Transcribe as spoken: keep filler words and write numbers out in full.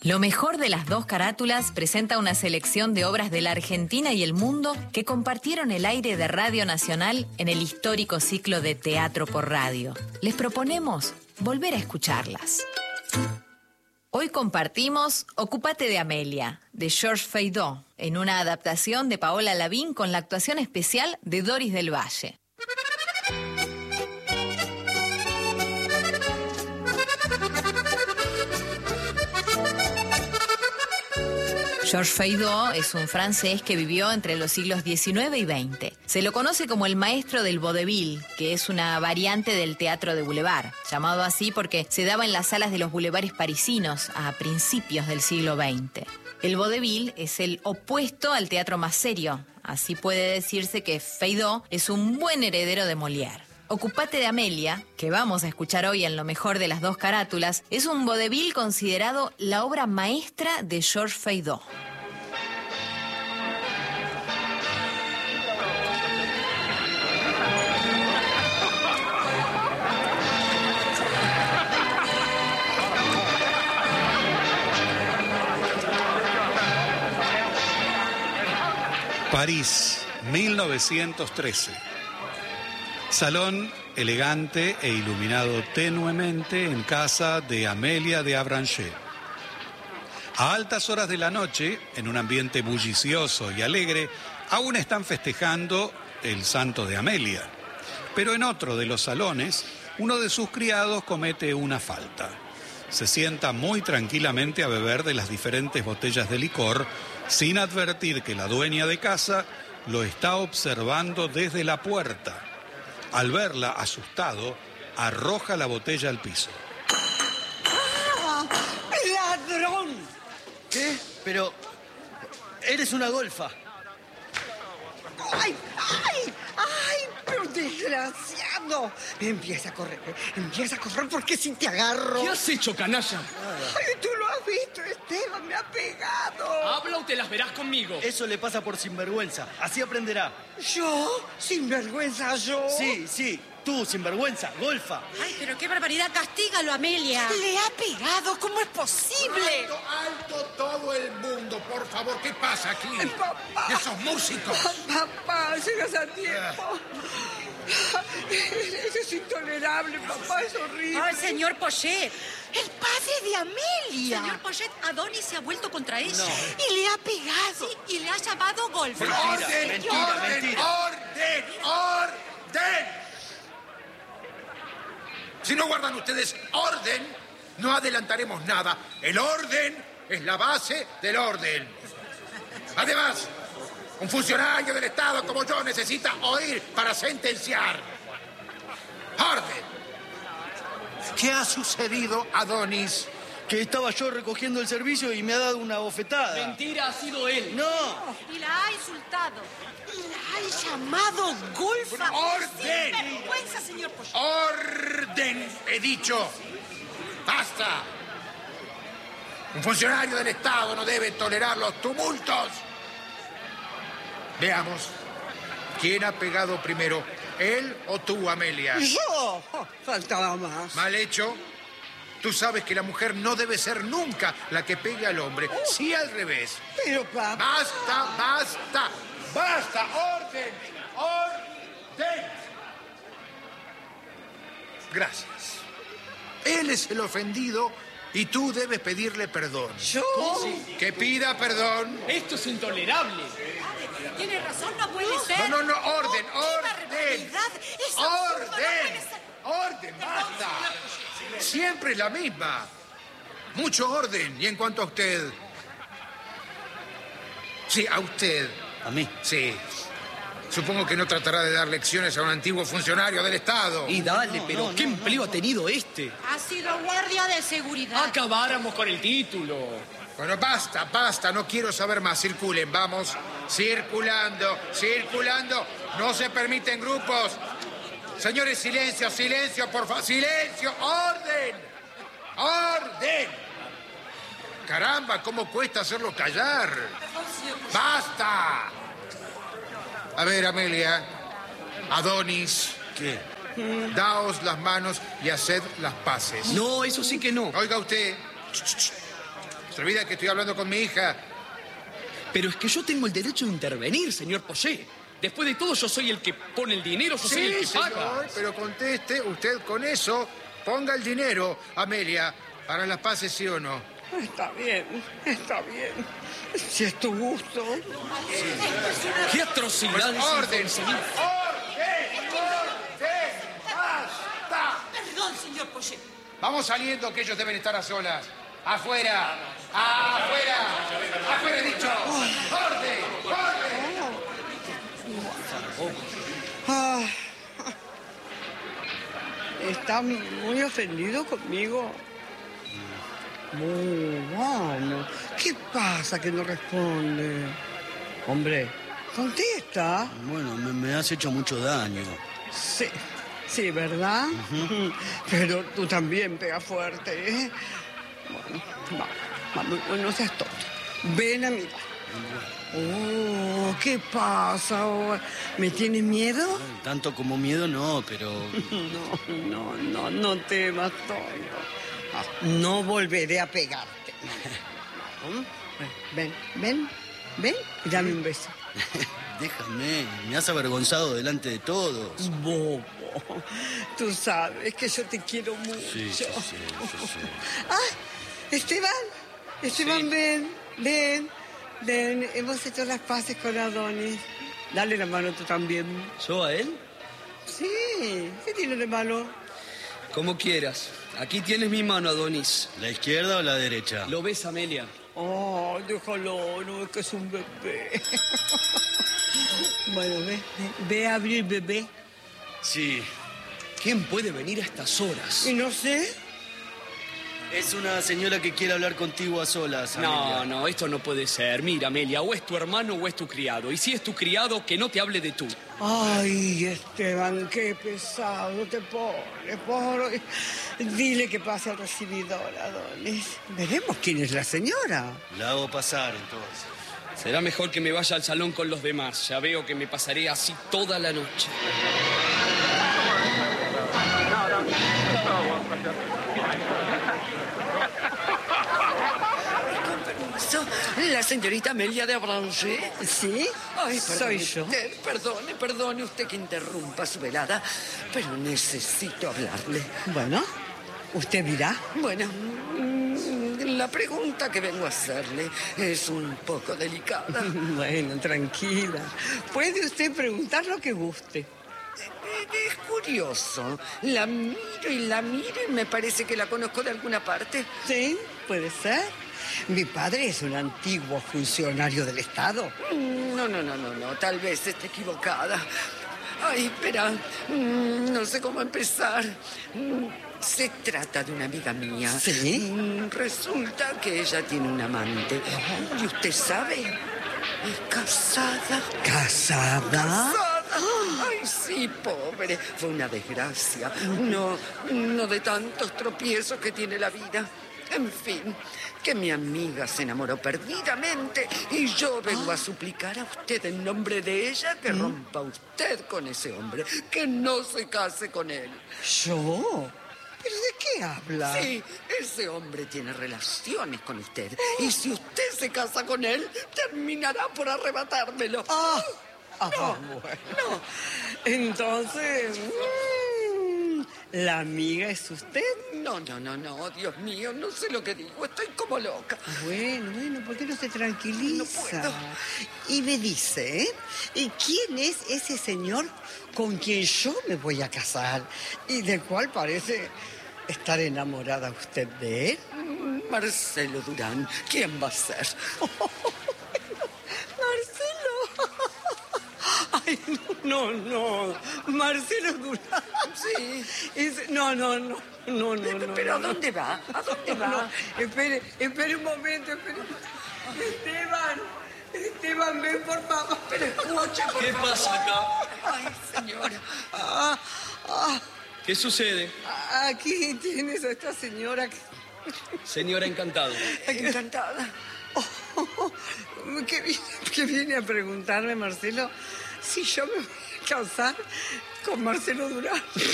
Lo mejor de las dos carátulas presenta una selección de obras de la Argentina y el mundo que compartieron el aire de Radio Nacional en el histórico ciclo de Teatro por Radio. Les proponemos volver a escucharlas. Hoy compartimos Ocúpate de Amelia, de Georges Feydeau, en una adaptación de Paola Lavín con la actuación especial de Doris del Valle. Georges Feydeau es un francés que vivió entre los siglos diecinueve y veinte. Se lo conoce como el maestro del vaudeville, que es una variante del teatro de boulevard, llamado así porque se daba en las salas de los boulevares parisinos a principios del siglo veinte. El vaudeville es el opuesto al teatro más serio, así puede decirse que Feydeau es un buen heredero de Molière. Ocúpate de Amelia, que vamos a escuchar hoy en lo mejor de las dos carátulas, es un vaudeville considerado la obra maestra de Georges Feydeau. París, mil novecientos trece. Salón elegante e iluminado tenuemente en casa de Amelia de Avranches. A altas horas de la noche, en un ambiente bullicioso y alegre, aún están festejando el santo de Amelia. Pero en otro de los salones, uno de sus criados comete una falta. Se sienta muy tranquilamente a beber de las diferentes botellas de licor, sin advertir que la dueña de casa lo está observando desde la puerta. Al verla, asustado, arroja la botella al piso. ¡Ah! ¡Ladrón! ¿Qué? Pero eres una golfa. ¡Ay, ay, ay! ¡Pero desgraciado! Empieza a correr, ¿eh? Empieza a correr porque si te agarro... ¿Qué has hecho, canalla? ¡Ay, tú lo has visto, Esteban! ¡Me ha pegado! Habla o te las verás conmigo. Eso le pasa por sinvergüenza. Así aprenderá. ¿Yo? ¿Sinvergüenza yo? Sí, sí. Tú, sinvergüenza, golfa. Ay, pero qué barbaridad. Castígalo, Amelia. ¡Le ha pegado! ¿Cómo es posible? ¡Alto, alto todo el mundo! Por favor, ¿qué pasa aquí? ¡Papá! ¡Esos músicos! ¡Papá, llegas a tiempo! Eso es intolerable, papá, es horrible. Ay, señor Pochet. ¡El padre de Amelia! Señor Pochet, Adonis se ha vuelto contra ella. Y le ha pegado. Sí, y le ha llamado golfa. ¡Orden! mentira, ¡Orden! mentira. ¡Orden! ¡Orden! Si no guardan ustedes orden, no adelantaremos nada. El orden es la base del orden. Además, un funcionario del Estado como yo necesita oír para sentenciar. ¡Orden! ¿Qué ha sucedido, Adonis? Que estaba yo recogiendo el servicio y me ha dado una bofetada. Mentira, ha sido él. ¡No! Y la ha insultado. ¡La han llamado golfa! ¡Orden! Vergüenza, señor Pochet. ¡Orden! He dicho. ¡Basta! Un funcionario del Estado no debe tolerar los tumultos. Veamos. ¿Quién ha pegado primero? ¿Él o tú, Amelia? ¡Yo! Faltaba más. Mal hecho. Tú sabes que la mujer no debe ser nunca la que pegue al hombre. Sí, al revés. Pero, papá... ¡Basta, basta! ¡Basta! ¡Orden! ¡Orden! Gracias. Él es el ofendido y tú debes pedirle perdón. ¿Yo? Que pida perdón. Esto es intolerable. Tiene razón, no puede ser. No, no, no, orden, ¡Qué orden. barbaridad! Es absurdo, no puede ¡Orden! ser. ¡Orden! ¡Basta! Siempre es la misma. Mucho orden. Y en cuanto a usted... Sí, a usted. A mí. Sí. Supongo que no tratará de dar lecciones a un antiguo funcionario del Estado. Y dale, No, pero no, ¿qué no, empleo no. ha tenido este? Ha sido guardia de seguridad. Acabáramos con el título. Bueno, basta, basta. No quiero saber más. Circulen, vamos. Circulando, circulando. No se permiten grupos. Señores, silencio, silencio, por favor. ¡Silencio! ¡Orden! ¡Orden! Caramba, ¿cómo cuesta hacerlo callar? ¡Basta! A ver, Amelia, Adonis, ¿Qué? daos las manos y haced las paces. No, eso sí que no. Oiga usted, Se olvida que estoy hablando con mi hija. Pero es que yo tengo el derecho de intervenir, señor Poché. Después de todo, yo soy el que pone el dinero, yo soy el que señor, paga. pero conteste usted con eso. Ponga el dinero, Amelia, para las paces, ¿sí o no? Está bien, está bien. Si es tu gusto. ¡Qué atrocidad! Pues es orden, inconcebible. orden, orden, basta. Perdón, señor Poché. Vamos saliendo, que ellos deben estar a solas. Afuera, afuera, afuera he dicho. Orden, orden. Ah, está muy ofendido conmigo. Muy bueno. ¿Qué pasa que no responde? Hombre, contesta. Bueno, me, me has hecho mucho daño. Sí, sí, ¿verdad? Uh-huh. Pero tú también pegas fuerte, ¿eh? Bueno, va, va, no seas tonto. Ven a mirar. Oh, ¿qué pasa ahora? ¿Me tienes miedo? Tanto como miedo no, pero... No, no, no, no temas, Toño. No volveré a pegarte. No. Ven, ven, ven y dame un beso. Déjame, me has avergonzado delante de todos. Bobo, tú sabes que yo te quiero mucho. Sí, sí, sí, sí, sí. ¡Ay! Esteban, Esteban, sí. ven, ven, ven. Hemos hecho las paces con Adonis. Dale la mano tú también. ¿Yo a él? Sí, ¿qué tiene de malo? Como quieras. Aquí tienes mi mano, Adonis. ¿La izquierda o la derecha? ¿Lo ves, Amelia? Oh, déjalo, no es que es un bebé. Bueno, ve, ve, ve a abrir, bebé. Sí. ¿Quién puede venir a estas horas? Y no sé. Es una señora que quiere hablar contigo a solas, Amelia. No, no, esto no puede ser. Mira, Amelia, o es tu hermano o es tu criado. Y si es tu criado, que no te hable de tú. Ay, Esteban, qué pesado te pone, por... Dile que pase al recibidor, Adonis. Veremos quién es la señora. La hago pasar, entonces. Será mejor que me vaya al salón con los demás. Ya veo que me pasaré así toda la noche. La señorita Amelia de Abranger. ¿Sí? Ay, soy yo. Usted, perdone, perdone usted que interrumpa su velada, pero necesito hablarle. Bueno, usted dirá. Bueno, la pregunta que vengo a hacerle es un poco delicada. Bueno, tranquila. Puede usted preguntar lo que guste. Es curioso. La miro y la miro y me parece que la conozco de alguna parte. Sí, puede ser. Mi padre es un antiguo funcionario del Estado. No, no, no, no, no. Tal vez esté equivocada. Ay, espera. No sé cómo empezar. Se trata de una amiga mía. ¿Sí? Resulta que ella tiene un amante. ¿Y usted sabe? Es casada. ¿Casada? ¿Casada? Ay, sí, pobre. Fue una desgracia. Uno, uno de tantos tropiezos que tiene la vida. En fin, que mi amiga se enamoró perdidamente y yo vengo a suplicar a usted en nombre de ella que rompa usted con ese hombre, que no se case con él. ¿Yo? ¿Pero de qué habla? Sí, ese hombre tiene relaciones con usted y si usted se casa con él, terminará por arrebatármelo. Ah, ah, no, bueno. no. Entonces... ¿La amiga es usted? No, no, no, no, Dios mío, no sé lo que digo, estoy como loca. Bueno, bueno, ¿por qué no se tranquiliza? No puedo. Y me dice, ¿eh? ¿Y quién es ese señor con quien yo me voy a casar? Y del cual parece estar enamorada usted de él. Marcelo Durán, ¿quién va a ser? Marcelo. Ay, no, no, Marcelo Durán. Sí. Es, no, no, no, no, no, no. ¿Pero a no, dónde va? ¿A dónde va? No, espere, espere un momento, espere. Esteban, Esteban, ven por favor. Pero escuche, por ¿Qué favor. pasa acá? Ay, señora. Ah, ah, ¿Qué sucede? aquí tienes a esta señora que... Señora encantado. Encantada. Oh, que, viene, que viene a preguntarme, Marcelo, si yo me voy a casar con Marcelo Durán.